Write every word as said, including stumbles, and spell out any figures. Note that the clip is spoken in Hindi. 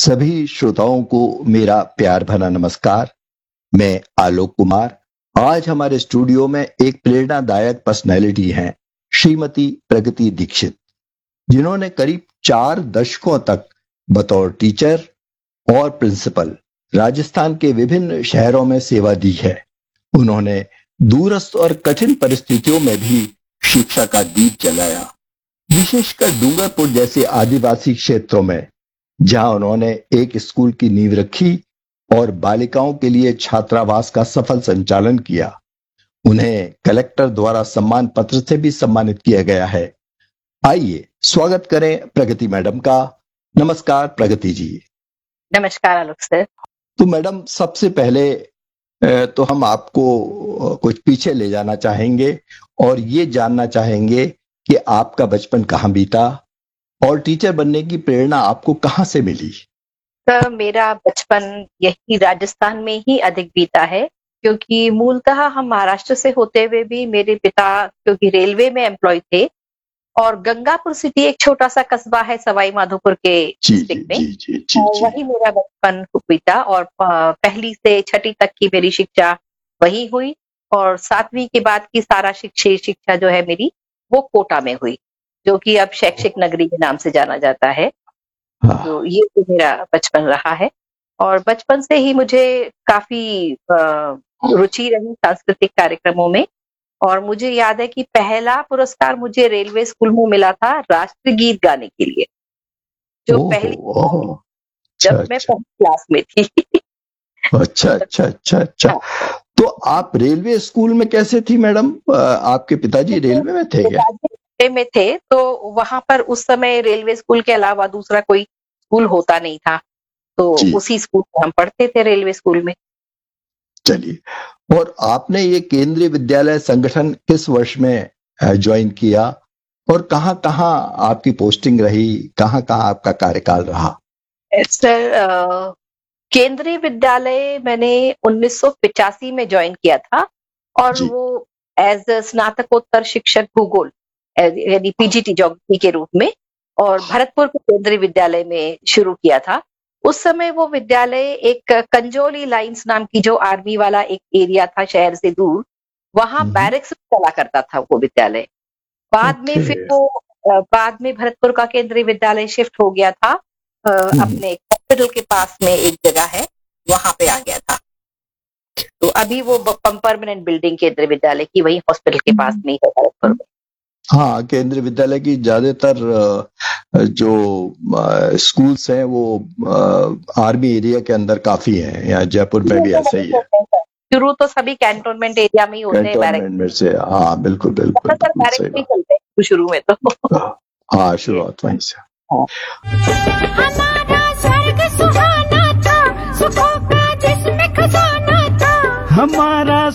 सभी श्रोताओं को मेरा प्यार भरा नमस्कार। मैं आलोक कुमार। आज हमारे स्टूडियो में एक प्रेरणादायक पर्सनैलिटी हैं श्रीमती प्रगति दीक्षित, जिन्होंने करीब चार दशकों तक बतौर टीचर और प्रिंसिपल राजस्थान के विभिन्न शहरों में सेवा दी है। उन्होंने दूरस्थ और कठिन परिस्थितियों में भी शिक्षा का दीप जलाया, विशेषकर डूंगरपुर जैसे आदिवासी क्षेत्रों में, जहां उन्होंने एक स्कूल की नींव रखी और बालिकाओं के लिए छात्रावास का सफल संचालन किया। उन्हें कलेक्टर द्वारा सम्मान पत्र से भी सम्मानित किया गया है। आइए स्वागत करें प्रगति मैडम का। नमस्कार प्रगति जी। नमस्कार आलोक सर। तो मैडम, सबसे पहले तो हम आपको कुछ पीछे ले जाना चाहेंगे और ये जानना चाहेंगे कि आपका बचपन कहाँ बीता और टीचर बनने की प्रेरणा आपको कहाँ से मिली? तो मेरा बचपन यही राजस्थान में ही अधिक बीता है, क्योंकि मूलतः हम महाराष्ट्र से होते हुए भी मेरे पिता क्योंकि रेलवे में एम्प्लॉय थे और गंगापुर सिटी एक छोटा सा कस्बा है सवाई माधोपुर के डिस्ट्रिक्ट में, जी, जी, जी, और वही मेरा बचपन बीता। और पहली से छठी तक की मेरी शिक्षा वही हुई और सातवीं के बाद की सारा शिक्षा शिक्षा जो है मेरी वो कोटा में हुई, जो कि अब शैक्षिक नगरी के नाम से जाना जाता है। तो ये तो मेरा बचपन रहा है और बचपन से ही मुझे काफी रुचि रही सांस्कृतिक कार्यक्रमों में। और मुझे याद है कि पहला पुरस्कार मुझे रेलवे स्कूल में मिला था राष्ट्रीय गीत गाने के लिए, जो ओह, पहली ओह, जब अच्छा, मैं पहली क्लास में थी। अच्छा अच्छा अच्छा अच्छा तो आप रेलवे स्कूल में कैसे थी मैडम? आपके पिताजी रेलवे में थे क्या? में थे, तो वहां पर उस समय रेलवे स्कूल के अलावा दूसरा कोई स्कूल होता नहीं था, तो उसी स्कूल में हम पढ़ते थे, रेलवे स्कूल में। चलिए, और आपने ये केंद्रीय विद्यालय संगठन किस वर्ष में ज्वाइन किया और कहाँ कहाँ आपकी पोस्टिंग रही, कहाँ कहाँ आपका कार्यकाल रहा? सर, केंद्रीय विद्यालय मैंने उन्नीस सौ पिचासी में ज्वाइन किया था और वो एज स्नातकोत्तर शिक्षक भूगोल यानी पीजीटी ज्योग्राफी के रूप में, और भरतपुर के केंद्रीय विद्यालय में शुरू किया था। उस समय वो विद्यालय एक कंजोली लाइंस नाम की जो आर्मी वाला एक एरिया था शहर से दूर, वहां बैरक्स में चला करता था वो विद्यालय। बाद में फिर वो बाद में भरतपुर का केंद्रीय विद्यालय शिफ्ट हो गया था, अपने हॉस्पिटल के पास में एक जगह है, वहां पे आ गया था। तो अभी वो परमानेंट बिल्डिंग केंद्रीय विद्यालय की वही हॉस्पिटल के पास में ही है भरतपुर में। हाँ, केंद्रीय विद्यालय की ज्यादातर जो स्कूल्स हैं वो आर्मी एरिया के अंदर काफी हैं। यहाँ जयपुर में भी ऐसे ही है। शुरू तो सभी कैंटोनमेंट एरिया में ही होते हैं, कैंटोनमेंट में से। हाँ बिल्कुल बिल्कुल, बिल्कुल सही बात। चलते हैं शुरू में तो। हाँ, शुरुआत वहीं से। हमारा स्वर्ग सुहाना था, सुखों का जिसमें खजाना था। हमारा